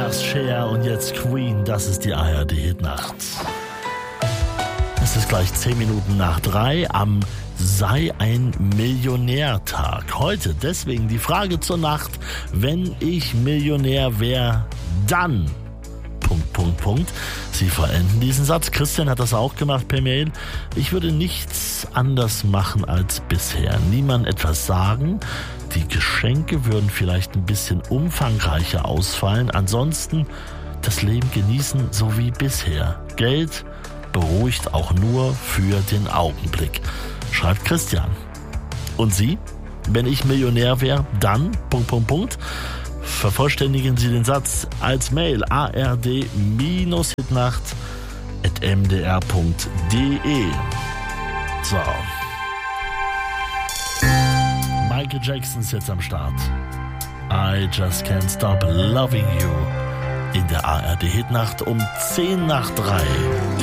Erst Cher und jetzt Queen, das ist die ARD-Hitnacht. Es ist gleich 10 Minuten nach 3 am Sei ein Millionär-Tag. Heute deswegen die Frage zur Nacht, wenn ich Millionär wäre, dann... ... Sie verenden diesen Satz. Christian hat das auch gemacht per Mail. Ich würde nichts anders machen als bisher. Niemand etwas sagen. Die Geschenke würden vielleicht ein bisschen umfangreicher ausfallen. Ansonsten das Leben genießen, so wie bisher. Geld beruhigt auch nur für den Augenblick, schreibt Christian. Und Sie? Wenn ich Millionär wäre, dann... ... Vervollständigen Sie den Satz als Mail ard-hitnacht@mdr.de. So. Michael Jackson ist jetzt am Start. I just can't stop loving you in der ARD-Hitnacht um 10 nach 3.